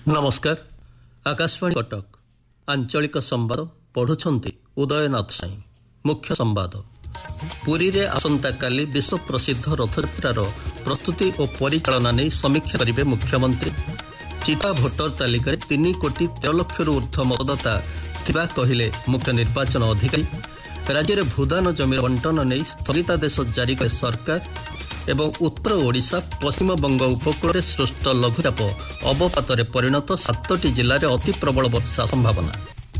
नमस्कार आकाशवाणी कटक आंचलिक संवाद पढ़ुछंती उदयनाथ साई। मुख्य संवाद पुरी रे आसंता काली विश्व प्रसिद्ध रथयात्रार प्रस्तुति और परिचालना नहीं समीक्षा करेंगे मुख्यमंत्री। चिठा भोटर तालिका 3 कोटी 13 लाख ऊर्ध्व मतदाता थिबा कहिले मुख्य निर्वाचन अधिकारी। राज्य में भूदान जमीर बंटन नहीं स्थगितादेश जारी करे सरकार एवं उत्तर ओडिशा पश्चिम बंग उपकूल में सृष्ट लघुचाप अवपात परिणत 7टी जिले में अति प्रबल वर्षा संभावना।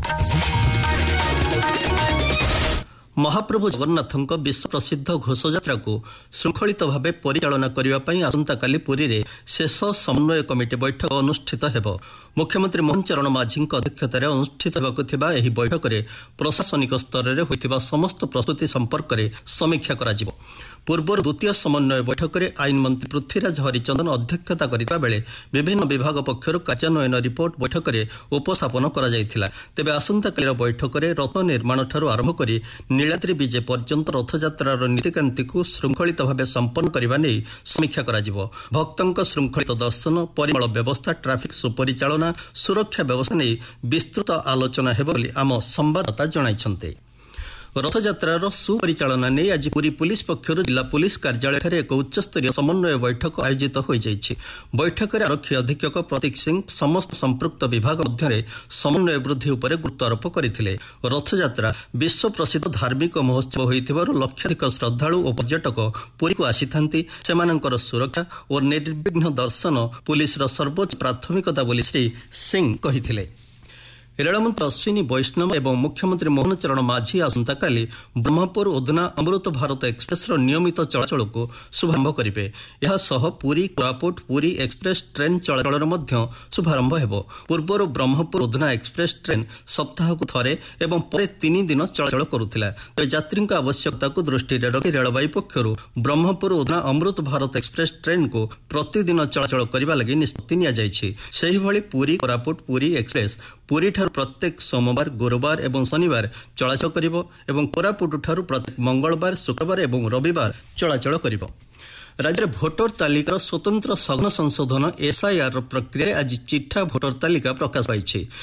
महाप्रभु जगन्नाथ विश्व प्रसिद्ध घोषयात्रा को श्रृंखलित भाव परिचालना करने आसंता काली पुरी रे शेष समन्वय कमिटी बैठक अनुष्ठित हेबो। मुख्यमंत्री मोहन चरण माझी अध्यक्षतार अनुष्ठित होगा यह बैठक में प्रशासनिक स्तर में होता समस्त प्रस्तुति संपर्क में समीक्षा करा। पूर्व द्वितीय समन्वय बैठक में आईन मंत्री पृथ्वीराज हरिचंदन अध्यक्षता करता बेले विभिन्न विभाग पक्षर कार्यान्वयन रिपोर्ट बैठक में उपस्थापन करा। तेबे आसंता कालीर बैठक में रथ निर्माण ठारू आरंभ कर नीलाद्री विजे पर्यंत रथयात्रार नीतिकांति को श्रृंखलित भाव संपन्न करने नहीं समीक्षा करा। भक्तों श्रृंखलित दर्शन परिमल व्यवस्था ट्राफिक सुपरिचालना सुरक्षा व्यवस्था नहीं विस्तृत आलोचना हेबो बोली आम संवाददाता जणाइछन्ते। रथयात्रार सुपरिचालना नहीं आज पुरी पुलिस पक्षर जिला पुलिस कार्यालय एक उच्चस्तरीय समन्वय बैठक आयोजित हो जाइछि। बैठक में आरक्षी अधीक्षक प्रतीक सिंह समस्त संपृक्त विभाग मध्य समन्वय वृद्धि उपर गुरुत्वारोप करथिले। रथयात्रा विश्व प्रसिद्ध धार्मिक महोत्सव होइथिबारु लक्षाधिक श्रद्धालु और पर्यटक पुरी को आसीथांती। सेमानंकर सुरक्षा और निर्विघ्न दर्शन पुलिसर सर्वोच्च प्राथमिकता बोली श्री सिंह कहिथिले। रेलमंत्री अश्विनी वैष्णव एवं मुख्यमंत्री मोहन चरण माझी आसंता काली ब्रह्मपुर उधना अमृत भारत एक्सप्रेस नियमित चलाचल को शुभारंभ करेंगे। यह सह पुरी कोरापुट पुरी एक्सप्रेस ट्रेन चलाचल शुभारंभ हेबो। पूर्वर ब्रह्मपुर उधना एक्सप्रेस ट्रेन सप्ताह को थरे एवं पर 3 दिन चलाचल करुथिला। यात्री आवश्यकता को दृष्टि रखी रेलवाई पक्षर ब्रह्मपुर उधना अमृत भारत एक्सप्रेस ट्रेन को प्रतिदिन चलाचल करने लगी निष्पत्ति नियाଯାଇଛି। सेहिभଳି पुरी कोरापुट पुरी एक्सप्रेस पुरी ठारू प्रत्येक सोमवार गुरुवार एवं शनिवार चलाचल करिबो एवं कोरापुट ठारू प्रत्येक मंगलवार शुक्रवार एवं रविवार चलाचल करिबो। राज्य में भोटर तालिकार स्वतंत्र सघन संशोधन SIR प्रक्रिया आज चिठा भोटर तालिका प्रकाश पाई।